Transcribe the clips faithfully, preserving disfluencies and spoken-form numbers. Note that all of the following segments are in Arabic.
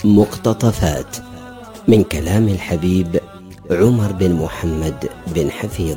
مقتطفات من كلام الحبيب عمر بن محمد بن حفيظ.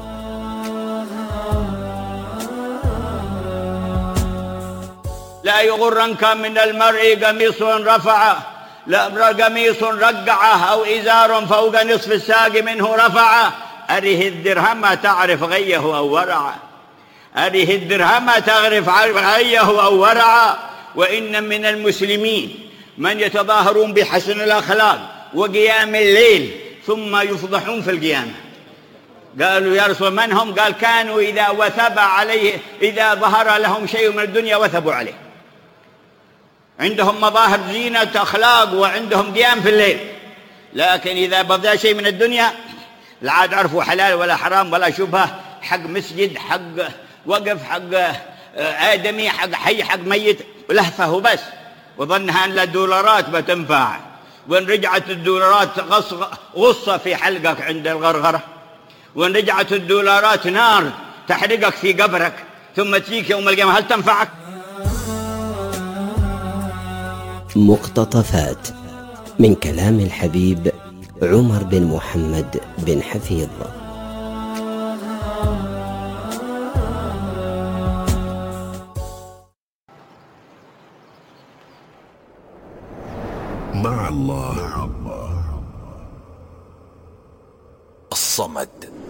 لا يغرنك من المرء قميص رفعه، لا قميص رقعه أو إزار فوق نصف الساق منه رفعه. أره الدرهم تعرف غيه أو ورعه، أره الدرهم تعرف غيه أو ورعه. وإن من المسلمين من يتظاهرون بحسن الأخلاق وقيام الليل ثم يفضحون في القيامة. قالوا يا رسول من هم؟ قال كانوا إذا وثب عليه، إذا ظهر لهم شيء من الدنيا وثبوا عليه. عندهم مظاهر زينة أخلاق وعندهم قيام في الليل، لكن إذا بدا شيء من الدنيا لا عاد عرفوا حلال ولا حرام ولا شبهة، حق مسجد، حق وقف، حق آدمي، حق حي، حق ميت، لهفه بس، وظنها أن الدولارات بتنفع. وإن رجعت الدولارات غصة في حلقك عند الغرغرة، وإن رجعت الدولارات نار تحرقك في قبرك ثم تجيك يوم القيامة، هل تنفعك؟ مقتطفات من كلام الحبيب عمر بن محمد بن حفيظ. مع الله. الصمد.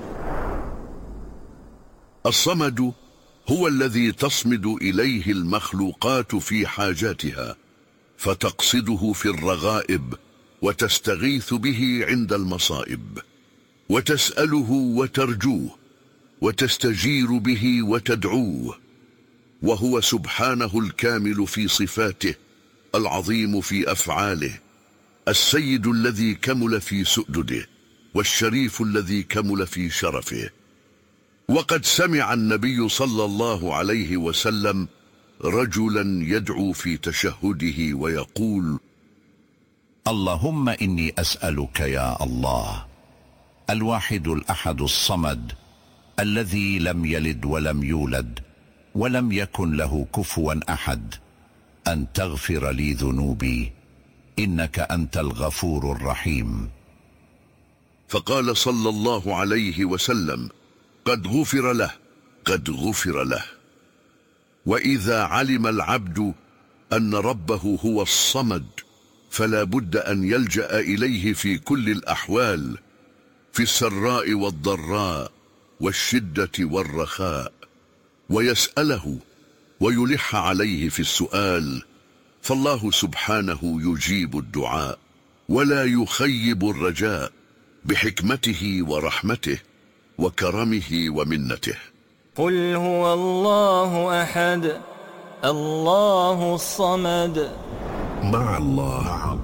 الصمد هو الذي تصمد إليه المخلوقات في حاجاتها، فتقصده في الرغائب وتستغيث به عند المصائب، وتسأله وترجوه، وتستجير به وتدعوه. وهو سبحانه الكامل في صفاته، العظيم في أفعاله، السيد الذي كمل في سؤدده، والشريف الذي كمل في شرفه. وقد سمع النبي صلى الله عليه وسلم رجلا يدعو في تشهده ويقول: اللهم إني أسألك يا الله الواحد الأحد الصمد الذي لم يلد ولم يولد ولم يكن له كفوا أحد، أن تغفر لي ذنوبي إنك أنت الغفور الرحيم. فقال صلى الله عليه وسلم: قد غفر له، قد غفر له. وإذا علم العبد أن ربه هو الصمد، فلا بد أن يلجأ إليه في كل الأحوال، في السراء والضراء والشدة والرخاء، ويسأله ويلح عليه في السؤال، فالله سبحانه يجيب الدعاء ولا يخيب الرجاء، بحكمته ورحمته وكرمه ومنته. قل هو الله أحد الله الصمد. مع الله.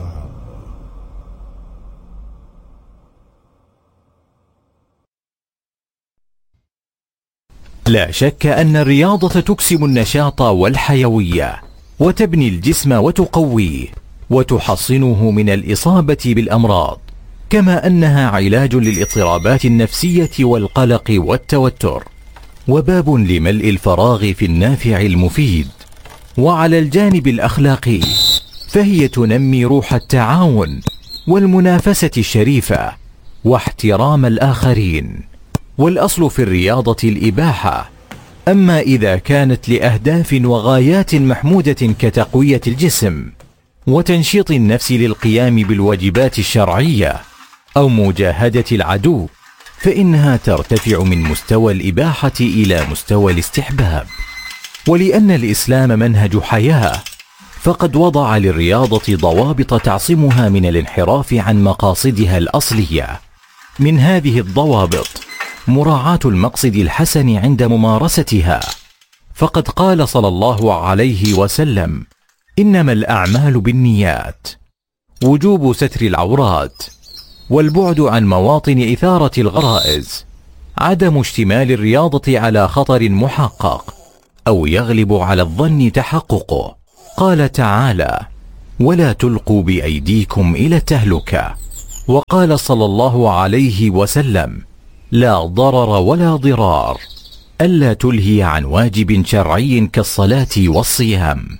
لا شك أن الرياضة تكسب النشاط والحيوية، وتبني الجسم وتقويه، وتحصنه من الإصابة بالأمراض، كما أنها علاج للاضطرابات النفسية والقلق والتوتر، وباب لملء الفراغ في النافع المفيد. وعلى الجانب الأخلاقي فهي تنمي روح التعاون والمنافسة الشريفة واحترام الآخرين، والأصل في الرياضة الإباحة. أما إذا كانت لأهداف وغايات محمودة كتقوية الجسم وتنشيط النفس للقيام بالواجبات الشرعية أو مجاهدة العدو، فإنها ترتفع من مستوى الإباحة إلى مستوى الاستحباب. ولأن الإسلام منهج حياة، فقد وضع للرياضة ضوابط تعصمها من الانحراف عن مقاصدها الأصلية. من هذه الضوابط مراعاة المقصد الحسن عند ممارستها، فقد قال صلى الله عليه وسلم: إنما الأعمال بالنيات، وجوب ستر العورات، والبعد عن مواطن إثارة الغرائز، عدم اشتمال الرياضة على خطر محقق أو يغلب على الظن تحققه. قال تعالى: ولا تلقوا بأيديكم إلى التهلكة. وقال صلى الله عليه وسلم: لا ضرر ولا ضرار، ألا تلهي عن واجب شرعي كالصلاة والصيام.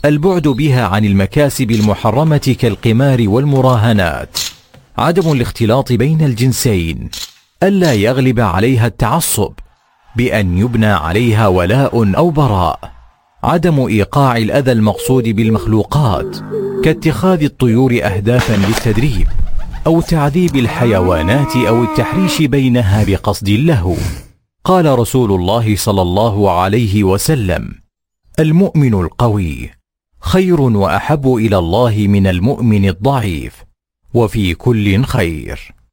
البعد بها عن المكاسب المحرمة كالقمار والمراهنات، عدم الاختلاط بين الجنسين، ألا يغلب عليها التعصب بأن يبنى عليها ولاء أو براء، عدم إيقاع الأذى المقصود بالمخلوقات كاتخاذ الطيور أهدافا للتدريب أو تعذيب الحيوانات أو التحريش بينها بقصد اللهو. قال رسول الله صلى الله عليه وسلم: المؤمن القوي خير وأحب إلى الله من المؤمن الضعيف، وفي كل خير.